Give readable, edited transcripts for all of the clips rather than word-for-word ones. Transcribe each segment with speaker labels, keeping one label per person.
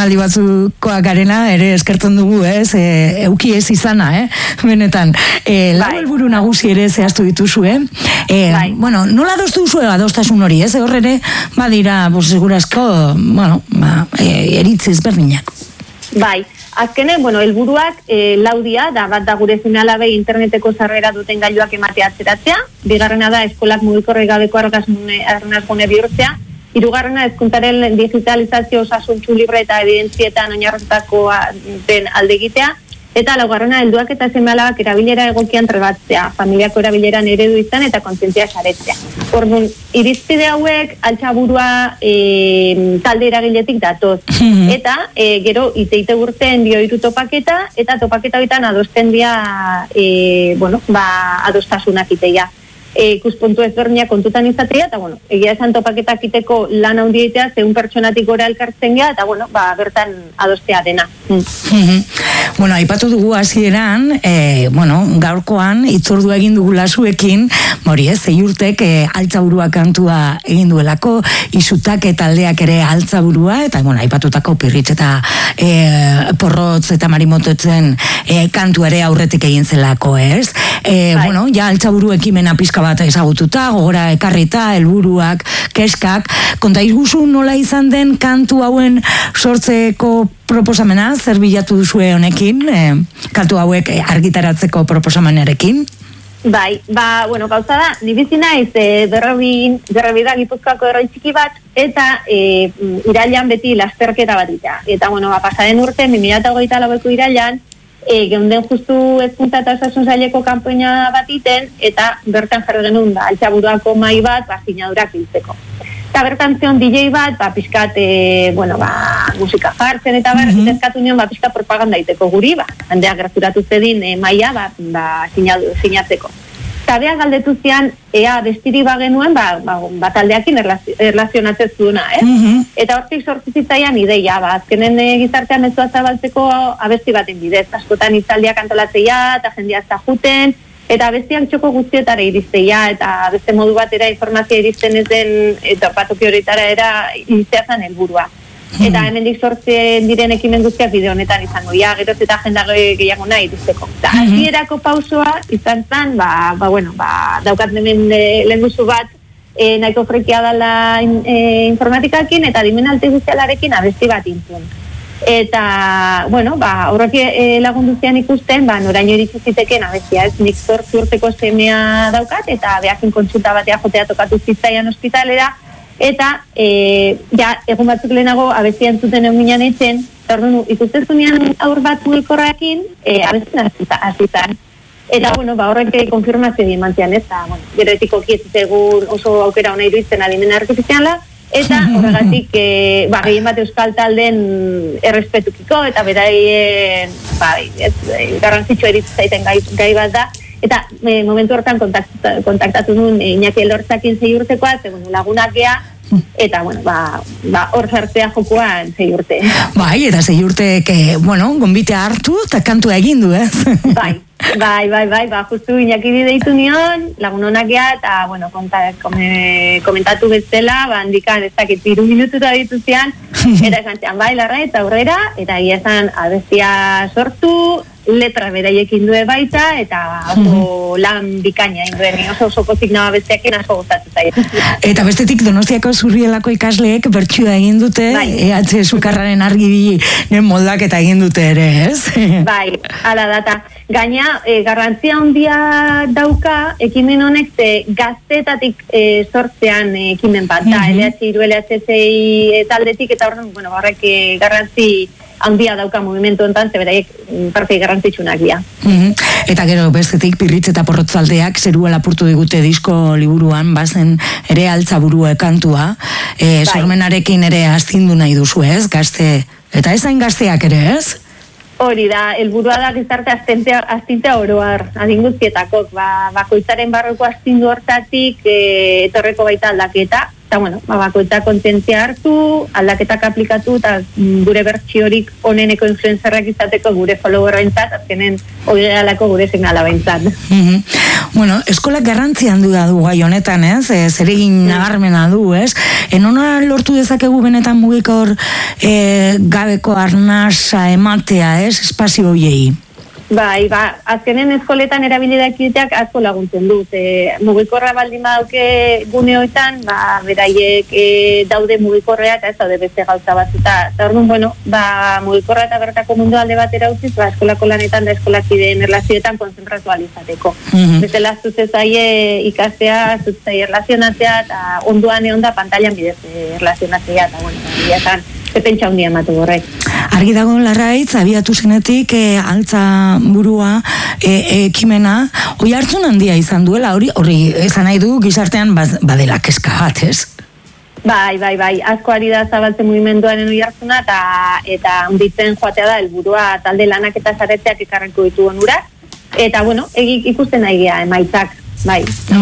Speaker 1: belaunaldi batzukoak garena, ere eskertzen dugu, ez? Euki ez izana, benetan. Lau helburu nagusi ere zehaztu dituzue. Bueno, nola adostu duzue adostasun hori, ez? Horrere, badira, segurazko, bueno, eritzi ezberdinak.
Speaker 2: Bai, azkenen, bueno, helburuak laudia, da bat da gure finalabe interneteko sarrera duten gailuak ematea atzeratzea, bigarrena da eskolak mugikorrik gabeko arnazgune bihurtzea, hirugarrena hezkuntzaren digitalizazio osasuntsu libre eta evidentzietan oinarritutako den alde egitea, eta laugarrena helduak eta seme-alabak erabilera egokian trebatzea, familiako erabileran eredu izan eta kontzientzia saretzea. Orduan, irizpide hauek altxaburua talde eragiletik datoz. Eta gero ite urten dio 3 topaketa, eta topaketa horietan adosten dia adostasunak iteia. Ikuspuntu ezberdinak kontutan izatea, eta bueno, egia esan topaketak iteko lan handiaitea, zeun pertsonatik gora elkartzen gea, eta bueno, bertan adostea dena.
Speaker 1: Bueno, aipatu dugu hasieran, gaurkoan itzordua egin dugula zuekin, hori ez, Zeiurtek altzaburua kantua egin duelako, Isutak eta aldeak ere altzaburua, eta bueno, aipatutako Pirritx eta Porrotz eta Marimototzen kantu ere aurretik egin zelako, ez? Bueno, ja altzaburu ekimena pizka bat ezagututa, gogora ekarrita, helburuak, keskak, konta izguzu nola izan den kantu hauen sortzeko proposamena, zer bilatu duzue honekin, kantu hauek argitaratzeko proposamenarekin?
Speaker 2: Bai, bueno, gauza da, nibizi naiz berrobi da Gipuzkoako erroi txiki bat, eta irailan beti lasterketa bat ita. Eta, bueno, pasaren urte, 2024ko irailan, geunden justu hezkuntza eta osasun saileko kanpaina bat iten, eta bertan jarri genuen altxaburuako mahai bat, sinadurak biltzeko. Eta bertan zion DJ bat, pixkat, musika jartzen, eta eskatu nion, pixkat propaganda iteko guri, handeak gerturatu zedin maia, sinatzeko. Eta beha galdetu zian, ea bestiri bagenuen, taldeakin erlazionatzen zuena, Eta hortik sortu zitzaian ideia, azkenen gizartean ez doa zabaltzeko abesti baten bidez. Askotan hitzaldiak antolatzea, eta jendia ez da juten, eta abestiak txoko guztietara irizteia, eta beste modu batera informazioa irizten ez den, eta patoki horietara iriztea zen helburua. Eta hemendik sortzen diren ekimen guztiak bide honetan izango, geroz eta agenda gehiago nahi irizteko. Hasierako pausoa izan zen, daukat hemen lehenguzu bat, nahiko frekia dela informatikakin, eta dimen artifizialarekin abesti bat intzun. Eta, horrek lagundu zian ikusten, noraino iritsi ziteken abestia, ez nik 8 urteko semea daukat, eta behakin kontsulta batea jotea tokatu zitzaian ospitalera, eta egun batzuk lehenago abestia entzuten egun eitzen, eta ikusten zunean aur bat mugikorrakin, abestia azitan. Eta, horrek konfirmazio dimantzian ez, gero etiko kietzegun oso aukera hona iruditzen adimena artifiziala, eta horregatik gehien bat euskal talden errespetukiko, eta beraien garrantzitsua eritzen zaiten gai bat da, eta momentu horretan kontaktatu nuen Iñaki Elortzakin Zeiurtekoa, lagunak gea, eta, hor sartzea jokoan Zeiurte.
Speaker 1: Bai, eta Zeiurtek, gonbitea hartu, eta kantua egin du, ez?
Speaker 2: Bai, justu Iñaki deitu nion, lagun honak gea, eta, komentatu bezala, handikan ez dakit 3 minututa dituzian, eta esan zean, larra eta aurrera, eta egia esan abestia sortu, letra beraiekin due baita, eta oso lan bikaina induen, oso pozik nama besteakin asko gustatu zaio.
Speaker 1: Eta bestetik Donostiako Zurrielako ikasleek bertsioa egin dute, EH Sukarraren argi moldaketa egin dute ere, ez?
Speaker 2: Bai, ala data. Gaina, garrantzia handia dauka, ekimen honek gaztetatik sortzean ekimen bat, da, LH2, LH6 taldetik, eta horrek garrantzi handia dauka movimentu ontan, beraiek parte garrantzitsunak dira.
Speaker 1: Eta gero bestetik Pirritx eta Porrotzaldeak zerua lapurtu digute disko liburuan, bazen ere altzaburua kantua, sormenarekin ere astindu nahi duzu, ez? Gazte, eta ezain gazteak ere, ez?
Speaker 2: Hori da, helburua da gizarte astintea oroar, adin guztietakok, bakoitzaren barroko astindu hortatik etorreko baita aldaketa, eta bueno, bakoitza kontzientzia hartu, aldaketak aplikatu, eta gure bertsiorik oneneko influencerrak izateko gure followerrentzat, azkenen hori alako gure signala behintzat.
Speaker 1: Bueno, eskolak garrantzi handu da du gai honetan, ez? Zeregin nabarmena du, ez? Nona lortu dezakegu benetan mugikor gabeko arnasa ematea, ez? Espazio hoiei.
Speaker 2: Bai, azkenen eskoletan erabilidakiteak asko laguntzen dut. Mugikorra baldin badauke guneoetan, beraiek daude mugikorrea eta ez daude beste gauza bat. Eta orduan, bueno, mugikorra eta bertako mundu alde batera utziz, eskolako lanetan da eskolakideen erlazioetan konzentratu alizateko. Bezala zuzezaie ikastea, zuzezaie erlazionatzea, eta onduan egon da pantailan bidez erlazionatzea, eta bueno, bideatan, zepentsa hundia ematu horrek.
Speaker 1: Argi dago Larraitz, abiatu zenetik altza burua ekimena, hori hartzun handia izan duela, hori esan nahi du gizartean badela kezka bat, ez?
Speaker 2: Bai, asko ari da zabaltzen mugimenduaren hori hartzuna, eta hunditzen joatea da helburua talde lanak eta saretzeak ekarriko ditu onurak, eta bueno, ikusten nahi gea emaitzak. Bai,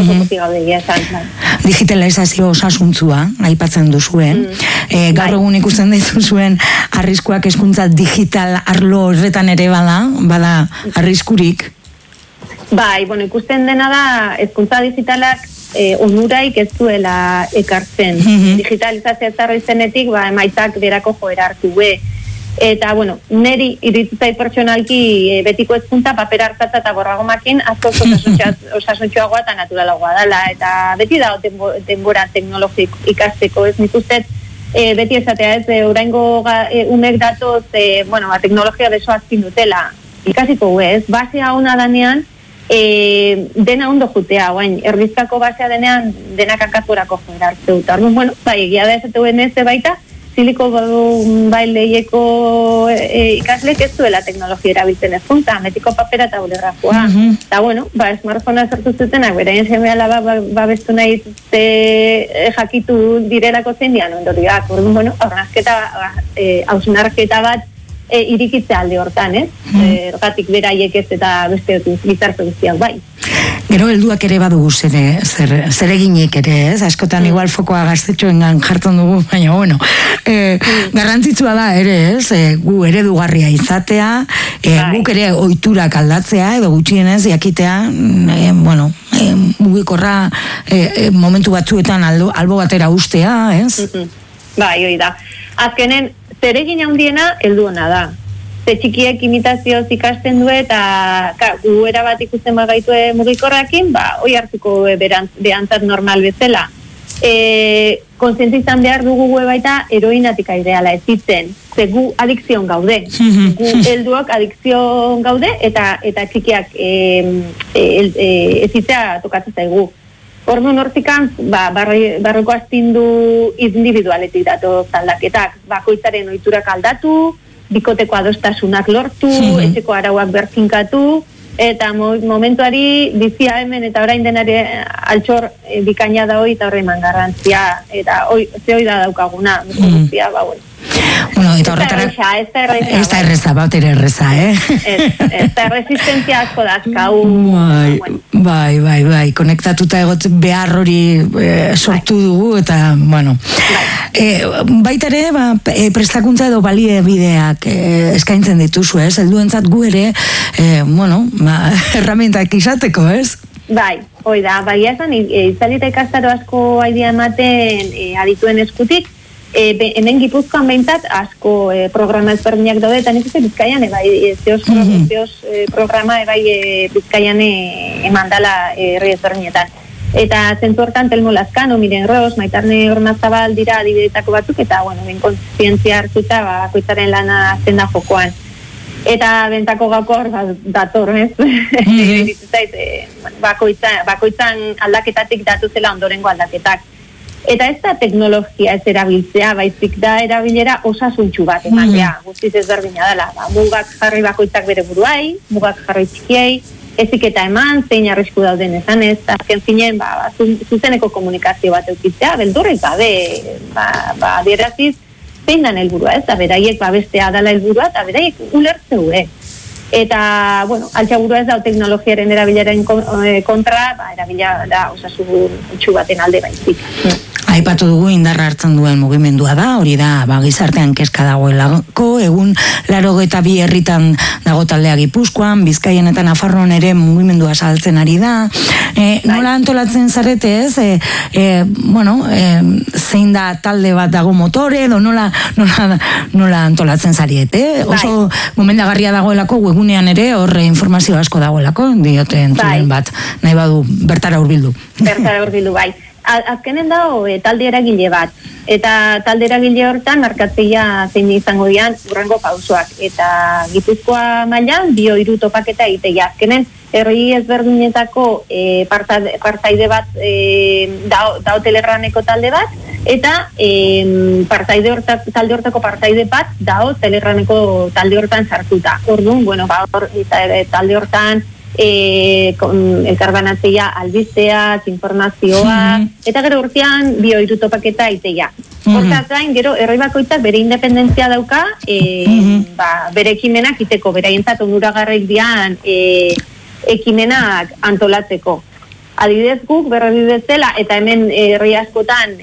Speaker 1: digitalizazio osasuntzua, aipatzen duzuen. Gaur egun ikusten dituzuen arriskuak hezkuntza digital arlo horretan ere bada arriskurik.
Speaker 2: Bai, bueno, ikusten dena da hezkuntza digitalak onuraik ez duela ekartzen. Digitalizazioa zarro izenetik, emaitzak berako joera hartu Eta, bueno, neri iritzai pertsonalki betiko hezkuntza paper hartzatza eta borragomakin asko osasuntxoagoa eta naturalagoa dela. Eta beti da denbora teknologik ikasteko, ez nik ustez beti esatea ez, oraingo umek datoz, teknologia beso azkin dutela. Ikasiko ez, basea ona danean, dena ondo jutea, erdizkako basea denean denak akaturako joera hartzeu. Eta, bueno, egia da esatuen ez baita, ziliko leieko ikaslek ez duela teknologia erabiltzen hezkuntza, metiko papera eta bolegrafoa. Eta, bueno, smartphonea sortu zutenak, beraien seme-alaba babestu nahi jakitu direlako zein dian ondorioak. Bueno, hausnarketa bat irikitzea alde hortan, ez? Ergatik beraiek ez eta beste gizarte guztiak bai.
Speaker 1: Gero helduak ere badugu zer eginik ere, ez? Askotan igual fokoa gaztetxoengan jartzen dugu, baina bueno, garrantzitsua da ere, ez? Gu eredugarria izatea, guk ere ohiturak aldatzea, edo gutxienez jakitea, mugikorra momentu batzuetan albo batera ustea, ez?
Speaker 2: Bai, hori da. Azkenen, zeregin handiena heldu ona da. Ze txikiek imitazioz ikasten du eta gu erabat ikusten bagaitue mugikorrakin, hoi hartuko behantzat normal bezala. Kontzientizan behar dugu baita heroinatik aireala ezitzen. Ze gu adikzion gaude. Gu helduak adikzion gaude eta txikiak ezitzea tokatzen zaigu. Orduan hortikan, barroko astindu individualetik datoz aldaketak. Bakoitzaren ohiturak aldatu, bikoteko adostasunak lortu, etxeko arauak berzinkatu, eta momentuari bizia hemen eta orain denari altxor bikaina da hoi eta horre eman garrantzia, eta ze hoi da daukaguna, bizia,
Speaker 1: Bueno, eta horretara... Ez da erreza, bautera erreza,
Speaker 2: Ez da erresistentzia asko dazkau.
Speaker 1: Bai, konektatuta egot behar hori sortu dugu, eta, bueno. Baita ere, prestakuntza edo balie bideak eskaintzen dituzu, ez? Helduentzat gu ere, herramientak izateko, ez?
Speaker 2: Bai, hoi da, esan, itzalita ikastaro asko aidea ematen adituen eskutik, hemen Gipuzkoan behintzat asko programa ezberdinak daude, eta nik uste Bizkaian, zeoz programa Bizkaian emandala herri ezberdinetan. Eta zentzu hortan Telmo Lazkano, Miren Ros, Maitarne Ormazabal dira adibidetako batzuk, eta, ben kontzientzia hartuta, bakoitzaren lana zen da jokoan. Eta bentako gako hor dator, ez? Bakoitzan aldaketatik datu zela ondorengo aldaketak. Eta ez da teknologia ez erabiltzea, baizik da erabilera osasuntxu bat ematea, guztiz ezberdina dela. Mugak jarri bakoitzak bere buruai, mugak jarri txikiei, eziketa eman, zein arrisku dauden esan ez, azken zinen zuzeneko komunikazio bat eukitzea, beldurrez gabe, adiraziz, zein dan helburua ez, da beraiek bestea dala helburua, eta beraiek ulertzeu, Eta, altxaburua ez da teknologiaren erabilaren kontra, erabila da osasuntxu baten alde baizik.
Speaker 1: Aipatu dugu indarra hartzen duen mugimendua da, hori da, gizartean kezka dagoelako, egun 82 herritan dago taldea Gipuzkoan, Bizkaian eta Nafarroan ere mugimendua saltzen ari da. Nola antolatzen zarete ez? Zein da talde bat dago motore, edo nola antolatzen zariete? Oso gomendagarria dagoelako, webunean ere horre informazio asko dagoelako, diote entzulen bat, nahi badu bertara hurbildu.
Speaker 2: Bertara hurbildu, bai. Azkenen dago talde eragile bat, eta talde eragile hortan markatzea zein izango dian urrengo pausoak, eta Gipuzkoa mailan 2-3 topaketa egitea. Azkenen herri ezberdinetako partaide bat dao Telegrameko talde bat, eta talde hortako partaide bat dao Telegrameko talde hortan sartuta. Orduan, talde hortan elkarbanatzea, albisteak, informazioa, eta gero urtean 2-3 topaketa itea. Hortaz gain, gero herri bakoitzak bere independentzia dauka, bere ekimenak iteko, beraientzat onuragarrik dian ekimenak antolatzeko. Adibidez guk berri bezala, eta hemen herri askotan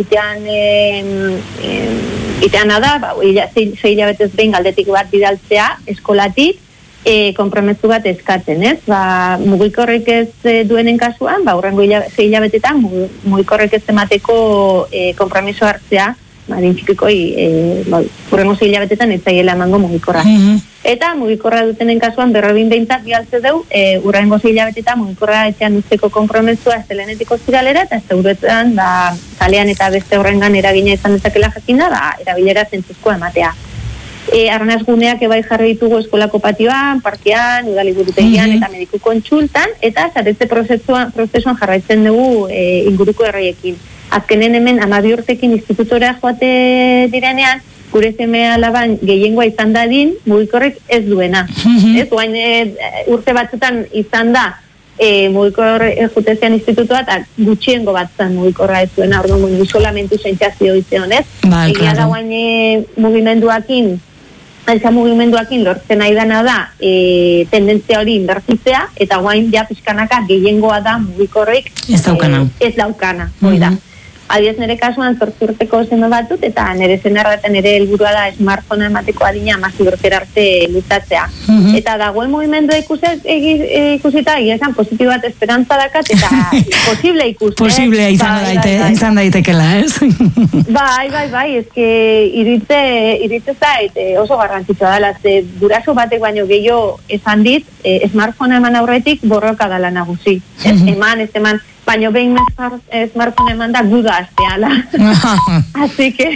Speaker 2: iteana da, 6 hilabetez behin galdetik bat bidaltzea eskolatik, konpromezu bat eskatzen, ez? Mugikorrik ez duenen kasuan, urrengo 6 hilabetetan mugikorrik ez emateko konpromiso hartzea, urrengo 6 hilabetetan ez zaiela emango mugikorra. Eta mugikorra dutenen kasuan berrobin behintzat bialtze deu, urrengo 6 hilabetetan mugikorra etxean usteko konpromezua estelenetik ostiralera, eta zeuretan kalean eta beste horrengan eragina izan dezakela jakinda, erabilera zentzuzkoa ematea. Arnaz guneak ebai jarri ditugu eskolako patioan, parkean, udaliburutegian eta mediku kontsultan, eta zaretze prozesuan jarraitzen dugu inguruko herriekin. Azkenen hemen 12 urtekin institutorea joate direnean, gure seme alaban gehiengoa izan dadin, mugikorrek ez duena. Guain urte batzutan izan da, mugikor jutezean institutoa, eta gutxiengo bat zen mugikorra ez duena, orduan solamentu sentzazio izanez. Egia da guain mugimenduakin, lortzen nahi dana da tendentzia hori inbertitzea, eta guain ja pixkanaka gehiengoa da mugikorrik ez daukana. Hori da. Adiez nire kasuan 8 urteko seme batut, eta nire zenarraten ere helburua da smartphonea emateko adina 12 urtera arte luzatzea. Eta dagoen mugimendua ikusita, esan positibo bat esperantza dakat, eta posible ikusten.
Speaker 1: Posible izan daitekela, ez?
Speaker 2: Bai, ezke iritze zait oso garrantzitsua dela, guraso batek baino gehiago esan dit, smartphonea eman aurretik borroka dela nagusi. Ez eman, baina behin smartphone eman da guda azteala. Así que,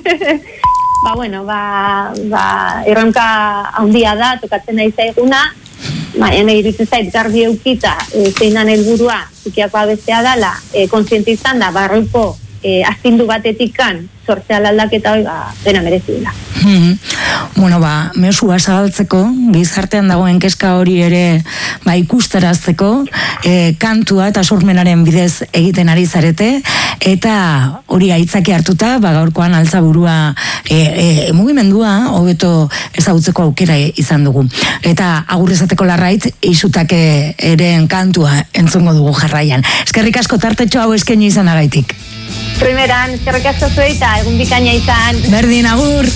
Speaker 2: erronka handia da, tokatzen nahi zaiguna, baina iruditzen zait garbi eukita, zeinan helburua txikiakoa bestea dela, kontzientizan da, barroiko astindu batetik kan, sortzea aldaketa hori, dena merezidela.
Speaker 1: Mesua zabaltzeko, gizartean dagoen kezka hori ere ikustarazteko, kantua eta sormenaren bidez egiten ari zarete, eta hori aitzaki hartuta, gaurkoan altzaburua mugimendua hobeto ezagutzeko aukera izan dugu. Eta agurrezateko larrait, izutake eren kantua entzungo dugu jarraian. Eskerrik asko tartetxo hau eskaini izanagaitik.
Speaker 2: Primeran, eskerrik asko zuei eta egun bikaina izan.
Speaker 1: Berdin, agur!